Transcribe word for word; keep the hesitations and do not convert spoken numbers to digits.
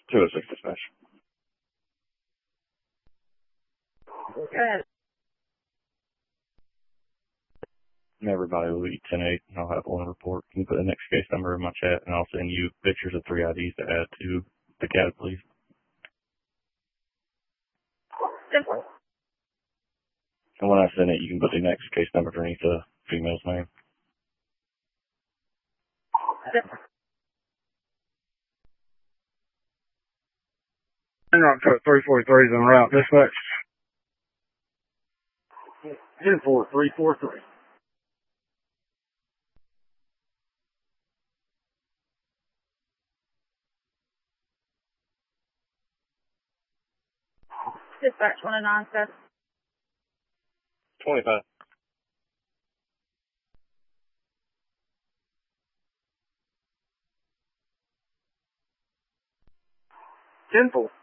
two oh six dispatch. Go ahead. Everybody will be ten eight, and I'll have one report. You can put the next case number in my chat, and I'll send you pictures of three I Ds to add to the C A D, please. Simple. And when I send it, you can put the next case number underneath the female's name. Simple. Rock truck three forty-three is en route. Dispatch. ten four three four three. Dispatch one oh nine seven. twenty-five. ten four.